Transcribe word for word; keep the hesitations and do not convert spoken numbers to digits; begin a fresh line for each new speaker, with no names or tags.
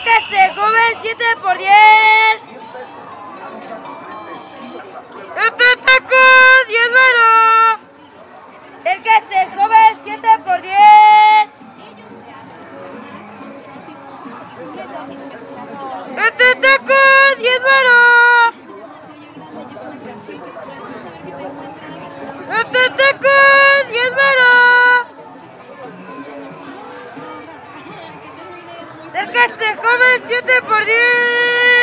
Acérquese, joven, siete por diez. Este taco, diez varos. Acérquese, joven, siete por diez. Este taco, diez varos. Este taco, diez varos. Acérquese, joven, siete por diez.